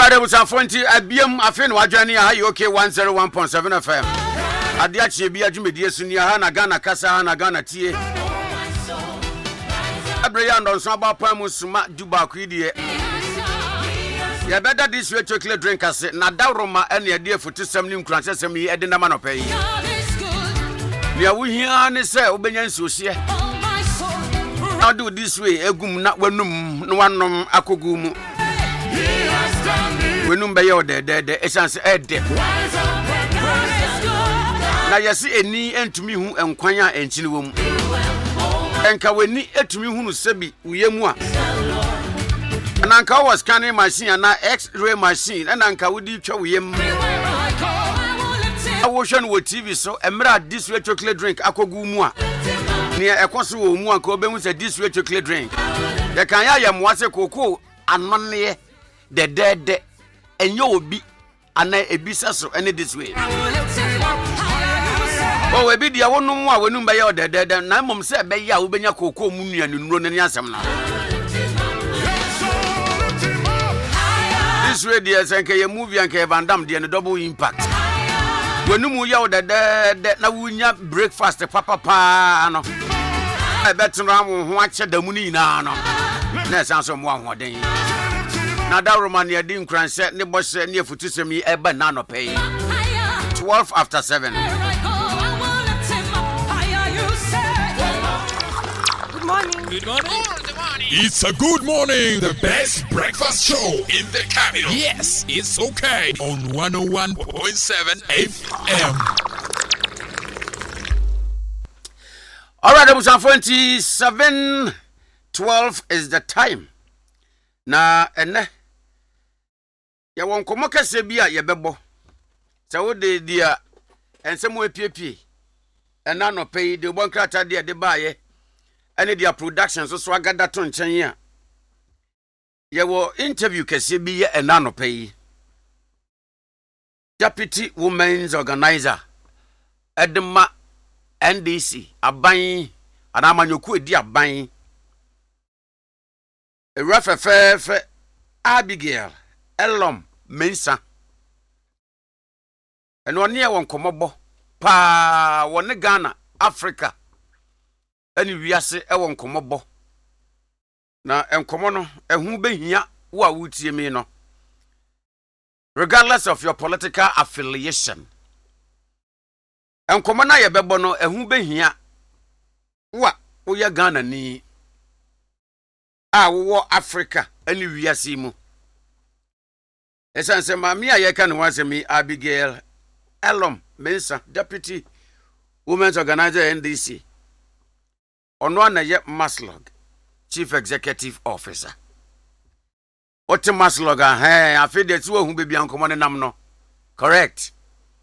Alright, it was a 20 abiem afin wajani ha UK 101.7 FM. Adiachi bia dwumedie so nia ha na Ghana kasa ha na Ghana tie. Abreya ndon so abapa musuma duba kwidie. Ya beda this way chocolate drink ase na dawroma ene ade afutusam ni nkuransesam yi ede na manopa yi. Nia wo hia ne se obenya nsuohye. Now do this way egum na wanum no wanom akogu mu. Wenum be yo de essence ede. Na yesi eni entumi hu enkwan a enchini wom. Enka weni etumi hu no sebi uyemu a. Ananka was scanning machine na X-ray machine ananka wodi twa uyem. Awohwe no TV so emra this way chocolate drink akogu mu a. Ne ekoso wo mu anka obehu se this way chocolate drink. Ye kan ya yemwase koko anonne de enyo obi ana ebisaso ene this way. Oh, we be dia wonu mu a wenum be ye de na mom se be ya obenya koko mu nua nuro ne asem na. This way dia senke ye movie anke Van Damme dia ne double impact. Wenum ya de na wunya breakfast papa no. E betuna wo ho ache da mu ni na no. Na sanso mo ahoden. Na da Romania din kranse ne bose ne afutusem yi eba na no pay 12 after 7. Good morning. Good morning. It's a good morning. The best breakfast show in the capital. Yes, it's okay. On 101.7 FM. All right, it was 7:12 is the time. Na ene ya won komo kase bia ye bebo se wo de dia ensemo epiepie ena no pay de bon krata de baaye ene dia production so agada to nchen a ye wo interview kase bi ye ena no pay Deputy Women's Organizer Edma NDC aban anamanyoku edi aban Refe Abigail Elom Mensa eno ne won komobo pa won Ghana Africa ani wiase e won komobo na enkomo no ehu behia wo a wutie mi no regardless of your political affiliation enkomo na ye bebo no ehu behia wo ya Ghana ni wo Africa ani wiase mu esanse mami ayeka no wasemi Abigail Elom Mensa Deputy Women's Organizer NDC ono na ye Maslog Chief Executive Officer Ote Maslog afide ti wo hu bebi ankomo ne nam no correct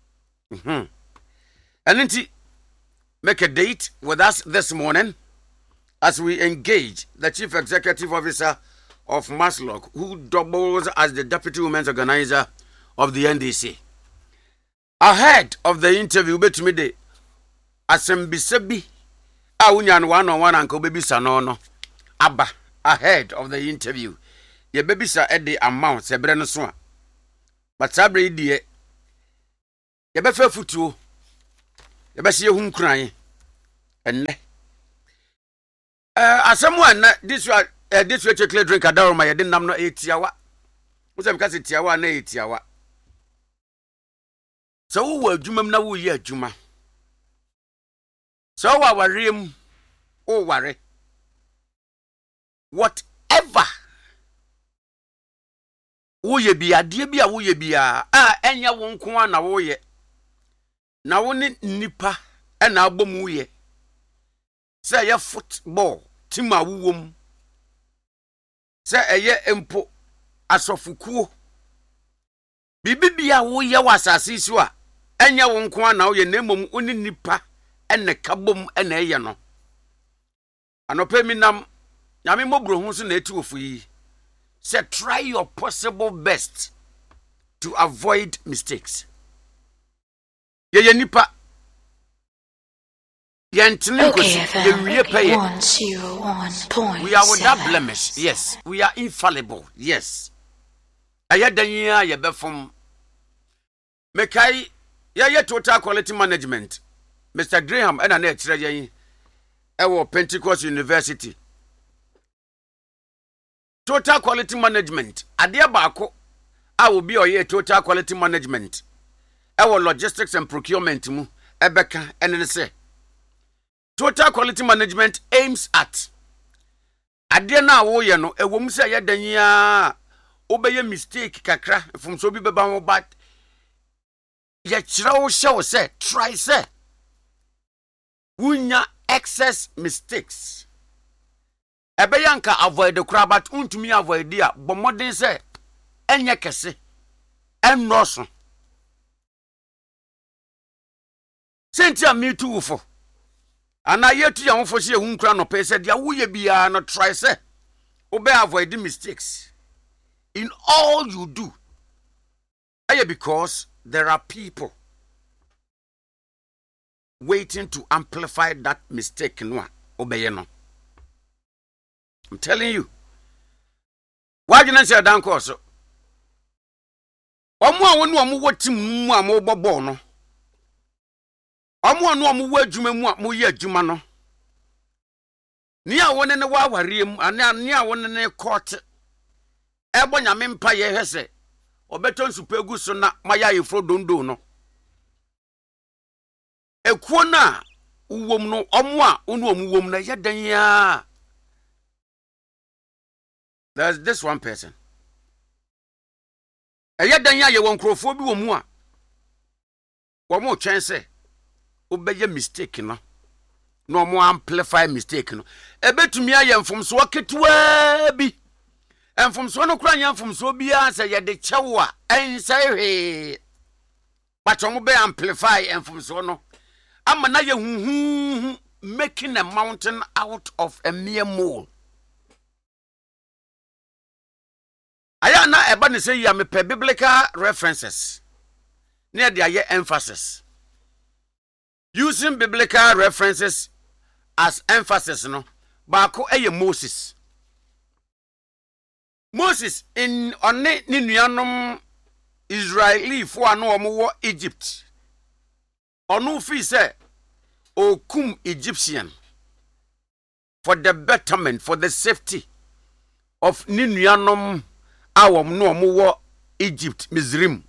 and make a date with us this morning as we engage the Chief Executive Officer of Maslog, who doubles as the Deputy Women's Organizer of the NDC. Ahead of the interview, between the Asembisebi, Awunyan 1-on-1 Uncle Baby Sanono, Abba, ahead of the interview, ye baby sa at the amount, Sebreno Swan. But Sabri dear, ye befe futu, ye besi hum crying, and as someone this way chocolate drink adaro my didn't nam no 8 yawa. What's because it's yawa na 8 yawa. So wo adwuma na wo ye adwuma. So wa warem o ware. Whatever. Wo ye bia de bia wo ye bia enya wo nko na wo ye. Na wo ni nipa na abom wo ye. Say ye football team awuwom. Say eye empo asofukuo. Bibibia wo ye wasase so a enya wo nko na wo ye na emom oni nipa ene kabom ene eye no. Anope minam nyame mobro hu so na eti ofu yi. Say try your possible best to avoid mistakes. Ye nipa Okay, we are without blemish. Yes. We are infallible. Yes. ayadanya ye befom mekai ye total quality management Mr. Graham ena na ekire yen ewo Pentecost University. Total quality management ade baako a obi oye total quality management ewo logistics and procurement mu ebeka ene se total quality management aims at ade na wo ye no ewom se ye danya obeye mistake kakra from so bi beba ho but ye kire wo hye wo se try se wunya excess mistakes ebeyanka avoid the crowd but untumi avoid dia bomodin se enye kese ennoso sentia me too for ana yetu ya wonfo se ehun kra no pe se dia wo ye bia no try se obe avoid the mistakes in all you do. Because there are people waiting to amplify that mistake no obey no. I'm telling you. Why you not say down course? Omo wonu omo wotim mu am bobo no. Omo no omo wadwuma mu am ye adwuma no. Ni a woni ne wa wariem ana ni a woni ne court ebo nyame mpa ye hwese obeton supegu so na maya yefro dondo no. Ekuo na uwom no omo a onu omo wom na yedan ya. There's this one person. Yedan ya ye won krofo bi womu a wo mo twen se obeye mistake no. No mo amplify mistake no. Ebetumi aye mfomso ketewa bi. Mfomso no kura nya mfomso bia se ye de chewa ensehwe. But omo be amplify mfomso no. Ama na ye huhu making a mountain out of a mere mole. Aya na eba ne say ya me per biblical references. Near there emphasis. Using biblical references as emphasis no. Baako eye Moses. Moses in one ni nuanom Israeli fo ano omo wo Egypt. Onu fi say okum Egyptian for the betterment, for the safety of ni nuanom awom no omo wo Egypt Mizrim.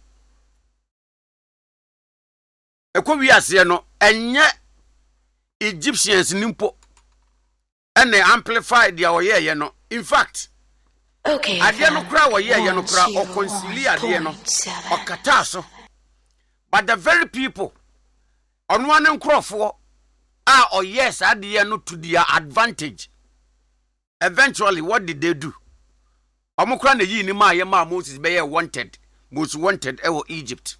Ekwo ase no enye Egyptians nimpo and they amplify their oye no. In fact, okay, ade no kra oye no kra o consilia ade no o kata so. But the very people on one nkrofo oh yes ade no to their advantage. Eventually what did they do? Omukra na yi ni ma ye ma Moses be wanted, most wanted ewo Egypt.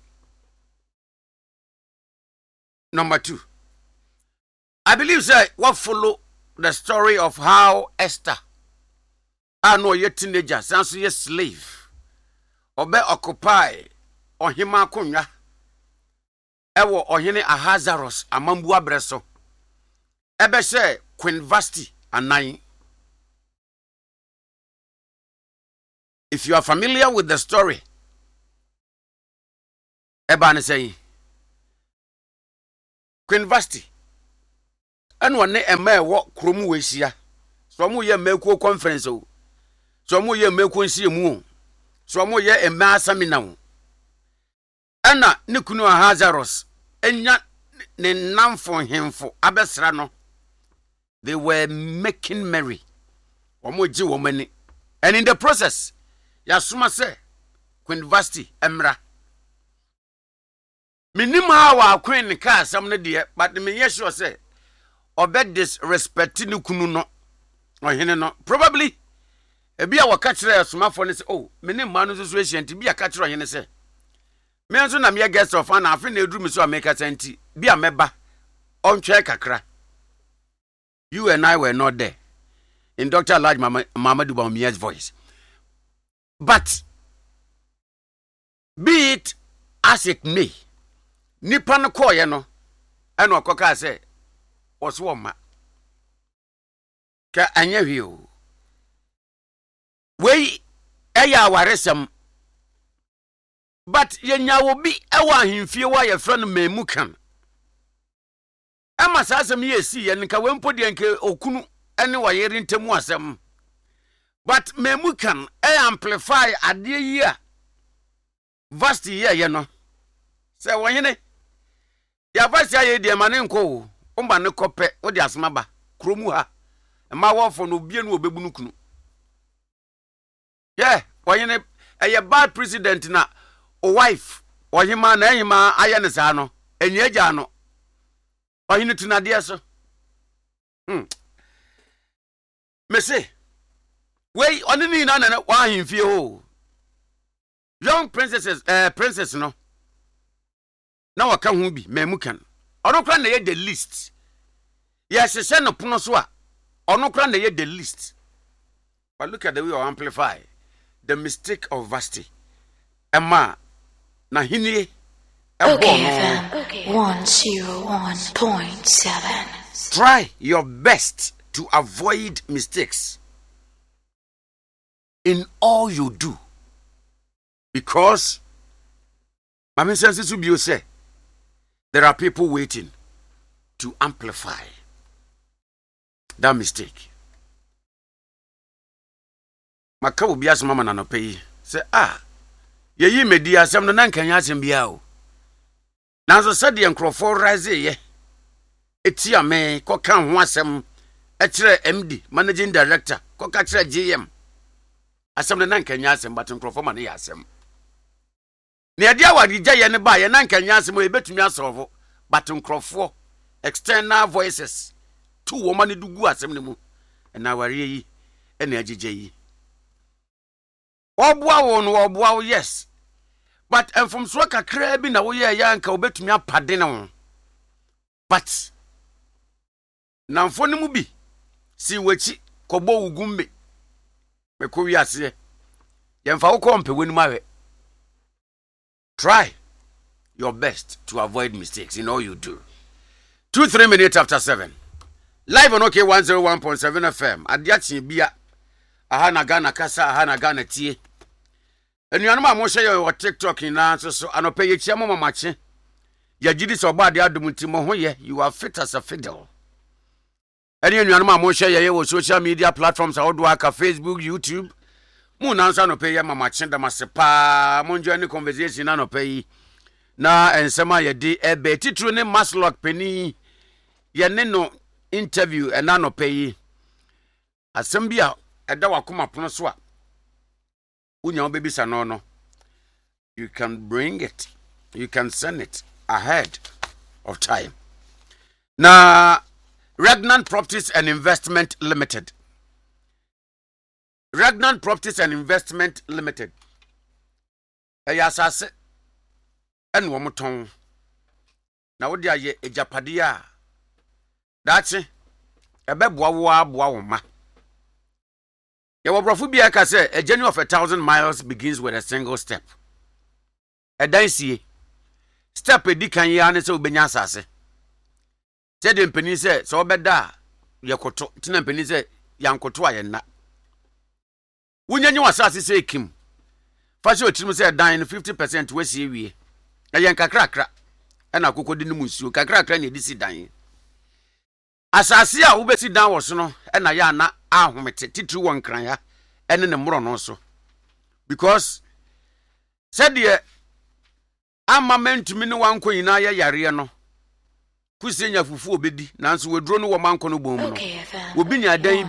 Number 2. I believe say what follow the story of how Esther no ye teenager sans ye slave obe occupy ohima konwa ewo ohene Ahasuerus amambu abreso ebe se Queen Vashti anan. If you are familiar with the story, Ebane say Queen Vashti and one ema wo kromu wehia. So mo ye mekuo conference o. So mo ye mekuo nsie mu. So mo ye ema asamina o. Ana ne kunu Ahasuerus enya ne namfo hemfo abesra no. They were making merry. Omo ji wo mani. And in the process, Yasuma say Queen Vashti emra. Minima wa Queen ka asam ne de, but me yes sure say obed disrespect ni kunu no. Ohene no. Probably ebia waka kire Yasuma ne say oh, minima no so ancient bia ka kire ohene say. Me nso na me guest of na afi na edru me so ameka senti bia meba ontwe kakra. You and I were not there in Dr. Elijah Mamadou Bawumia's voice. But be it as it may, nipa no koye no eno akoka say oso ma ka anya hwi o we eya waresem but yenya wo bi ewa ahemfie wa ye fra no Memukan ama saa asɛm ye si ye nka wempo de nke okunu ene wa yere ntemu asɛm but Memukan amplify ade yi a Vasti ye no se wohene ya Vasti aye de ma ne nko o mba ne kopɛ wo de asema ba kromu ha ma wofo no bie no obebunu kunu wohene eye bad president na o wife ohima na ehima aye ne saa no enye agya no ohine tunade eso me say wey onini na na wa ahemfie ho young princess no na waka ho bi Memukan ono kra na ye the list yes se no pono so a ono kra na ye the list but look at the way you amplify the mistake of Vasti Emma na hinie Okay, 101.7. Try your best to avoid mistakes in all you do, because Mama sense you say there are people waiting to amplify that mistake. Makawo bias mama na no pay say ye medi asem no nan kan asem bia o nanso said the nkrofo rise ye etia me ko kan ho asem e kire MD managing director ko ka kire GM asem no nan kan asem but nkrofo ma ne ya asem ne ade awadi gya ye ne ba ye nan kan asem o ebetumi asolvo but nkrofo external voices tu wo ma ne dugu asem ne mu na ware yi na agigye yi oboa wo no oboa wo yes but from so kakra bi na wo ye ya nka obetumi apade ne ho but namfo ne mu bi si wachi kobo ugumbe me ko wi ase ye mfa wo ko mpewani mawe. Try your best to avoid mistakes in all you do. 2-3 minutes after 7 live on OK 101.7 FM adiachi bia aha na Ghana kasa aha na Ghana tie enuanum a mo hye yo TikTok na so anopa ye chia mo mamache ya gidi so ba de adum nti mo ho ye you are fit as a fiddle. Enuanum a mo hye ye wo social media platforms awodo aka Facebook, YouTube mu na nso anopa ye mamache da masepa mo njo any conversation na anopa yi na ensema ye de ebe titru ne Maslok peni ye ne no interview na anopa yi asem bia eda wakoma pono so a unya obebisa no you can bring it, you can send it ahead of time. Na Regnant Properties and Investment Limited asase en wo moton na wo dia ye ejapade a dachi ebeboa wo aboa wo ma. Your brother be aka say a journey of 1,000 miles begins with a single step. A dancy step a dikan ya ne se obenya asase. Say the mpani say so obeda yakoto tina mpani say yankoto ayenna. Wunyanyi wasase say kim. Fashi otirim say dan 50% wasi ewie. Ayen kakrakra e na kokodi no musuo kakrakra ne disi dan. Asase a wobesi dan wo so no e na ya na ahomete titiri won kran ya ene ne mro no so because said ye amamentu mi ne wanko nyina ya yare no kusenya fufu obedi nanso weduro no wo manko no bom no obi nya dan